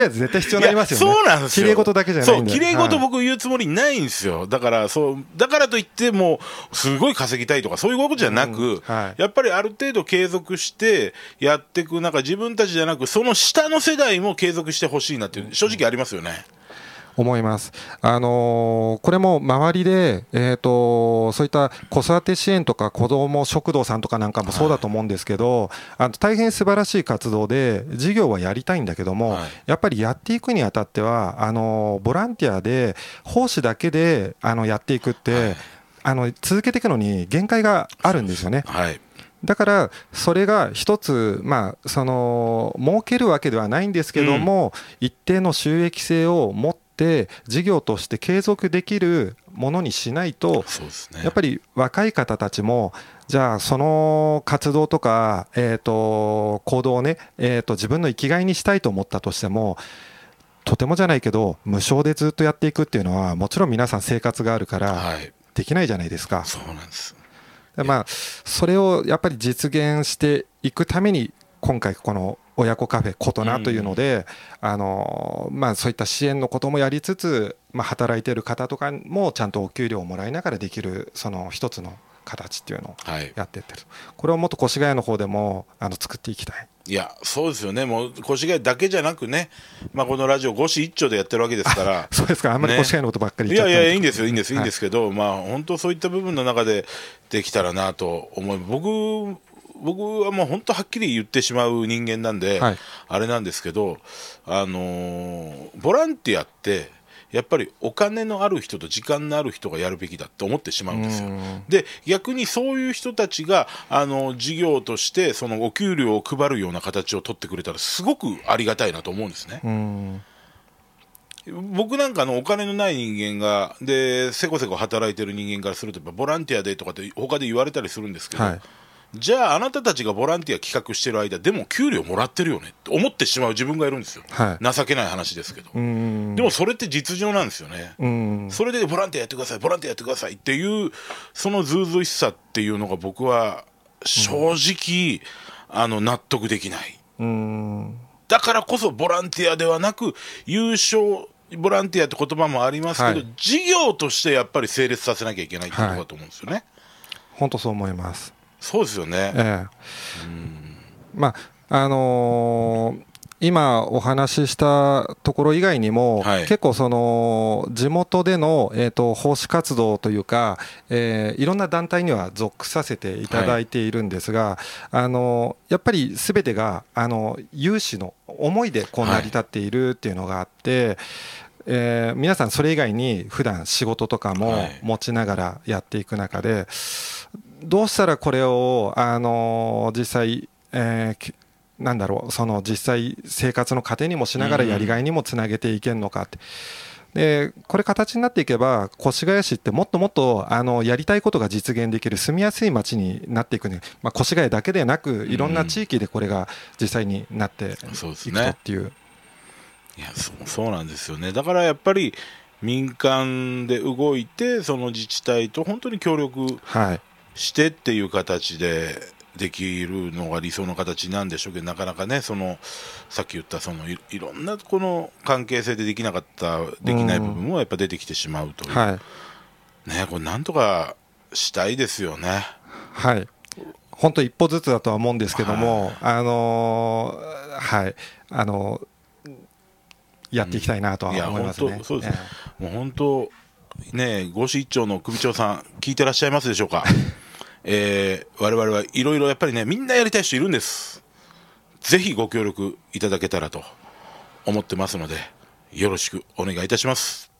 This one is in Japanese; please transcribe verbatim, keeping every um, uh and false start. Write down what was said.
や絶対必要になりますよね。 そうなんですよ。 綺麗事だけじゃないんで。 そう、綺麗事僕言うつもりないんですよ。だからそうだからといってもうすごい稼ぎたいとかそういうことじゃなく、 うんはい、 やっぱりある程度継続してやっていく中、自分たちじゃなくその下の世代も継続してほしいなっていう正直ありますよね。 思います。あのーこれも周りで、えーと、そういった子育て支援とか子ども食堂さんとかなんかもそうだと思うんですけど、はい、あの大変素晴らしい活動で事業はやりたいんだけども、はい、やっぱりやっていくにあたってはあのーボランティアで奉仕だけであのやっていくって、はい、あの続けていくのに限界があるんですよね。 はい、 だからそれが一つ、まあ、その儲けるわけではないんですけども、うん、一定の収益性を持って事業として継続できるものにしないと、 そうですね、 やっぱり若い方たちもじゃあその活動とか、えーと行動をね、えーと自分の生きがいにしたいと思ったとしてもとてもじゃないけど無償でずっとやっていくっていうのはもちろん皆さん生活があるからできないじゃないですか。 はい、そうなんです。 まあ、それをやっぱり実現していくために今回この親子カフェことなというので、あのまあ、そういった支援のこともやりつつ、まあ、働いている方とかもちゃんとお給料をもらいながらできるその一つの形っていうのをやっていってる、はい、これをもっと越谷の方でもあの作っていきたい。 いやそうですよね。もう越谷だけじゃなくね、まあ、このラジオ五市一丁でやってるわけですからそうですか。あんまり越谷のことばっかり言っちゃったんね、いやいやいいんですよいいんですいいんですけど、はい、まあ本当そういった部分の中でできたらなと思い、僕僕はもう本当はっきり言ってしまう人間なんで、はい、あれなんですけど、あのー、ボランティアってやっぱりお金のある人と時間のある人がやるべきだって思ってしまうんですよ。で逆にそういう人たちがあの事業としてそのお給料を配るような形を取ってくれたらすごくありがたいなと思うんですね。うん僕なんかのお金のない人間がでせこせこ働いてる人間からするとやっぱボランティアでとかって他で言われたりするんですけど、はい、じゃああなたたちがボランティア企画してる間でも給料もらってるよねって思ってしまう自分がいるんですよ、はい、情けない話ですけど。でもそれって実情なんですよね。それでボランティアやってくださいボランティアやってくださいっていうそのずうずうしさっていうのが僕は正直あの納得できない。うんだからこそボランティアではなく有償ボランティアって言葉もありますけど、はい、事業としてやっぱり成立させなきゃいけないってことだと思うんですよね、はい、 本当そう思います。 そうですよね、ええうんまああのー、今お話ししたところ以外にも、はい、結構その地元での、えーと、奉仕活動というか、えー、いろんな団体には属させていただいているんですが、はい、あのやっぱり全てがあの有志の思いでこう成り立っているっていうのがあって、はいえー、皆さんそれ以外に普段仕事とかも持ちながらやっていく中で、どうしたらこれを、あのー、実際、えー、なんだろうその実際生活の糧にもしながらやりがいにもつなげていけるのかって。でこれ形になっていけば越谷市ってもっともっとあのやりたいことが実現できる住みやすい街になっていくね、まあ、越谷だけでなくいろんな地域でこれが実際になっていくとっていう。 いや そ, そうなんですよね。だからやっぱり民間で動いてその自治体と本当に協力してっていう形でできるのが理想の形なんでしょうけど、なかなかねそのさっき言ったその い, いろんなこの関係性でできなかったできない部分もやっぱ出てきてしまうという、はい、ねこれなんとかしたいですよね。 はい本当一歩ずつだとは思うんですけども、はい、あのー、はいあのーやっていきたいなとは思いますね。 いや本当そうです、えー、もう本当ね五市一町の首長さん聞いてらっしゃいますでしょうか、えー、我々はいろいろやっぱりねみんなやりたい人いるんです。ぜひご協力いただけたらと思ってますのでよろしくお願いいたします。